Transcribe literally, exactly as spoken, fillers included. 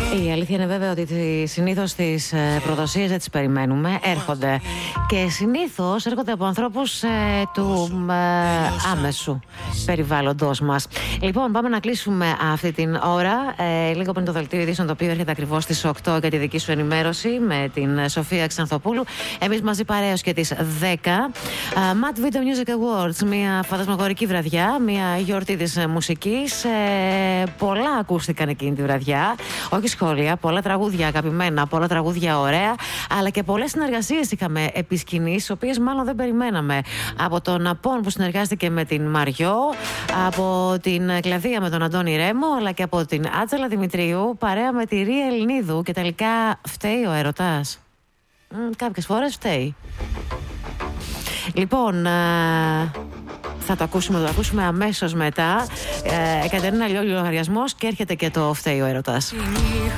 Η αλήθεια είναι βέβαια ότι συνήθως τις προδοσίες δεν τις περιμένουμε. Έρχονται. Και συνήθως έρχονται από ανθρώπους ε, του ε, άμεσου περιβάλλοντος μας. Λοιπόν, πάμε να κλείσουμε αυτή την ώρα. Ε, λίγο πριν το δελτίο ειδήσεων, το οποίο έρχεται ακριβώς στις οκτώ για τη δική σου ενημέρωση με την Σοφία Ξανθοπούλου. Εμείς μαζί παρέως και τις δέκα. Uh, Mad Video Music Awards, μια φαντασμαγορική βραδιά, μια γιορτή της μουσικής. Ε, πολλά ακούστηκαν εκείνη τη βραδιά. Όχι σχόλια, πολλά τραγούδια αγαπημένα, πολλά τραγούδια ωραία, αλλά και πολλές συνεργασίες είχαμε επί σκηνής, τις οποίες μάλλον δεν περιμέναμε. Από τον Απόν που συνεργάστηκε με την Μαριό, από την Κλαδία με τον Αντώνη Ρέμο, αλλά και από την Άτζελα Δημητρίου, παρέα με τη Ρία Ελληνίδου. Και τελικά φταίει ο έρωτας. Μ, κάποιες φορές φταίει. Λοιπόν, θα το ακούσουμε, θα το ακούσουμε αμέσως μετά. Ε, Κατερίνα Λιόλη, λογαριασμός, και έρχεται και το φταίει ο έρωτας.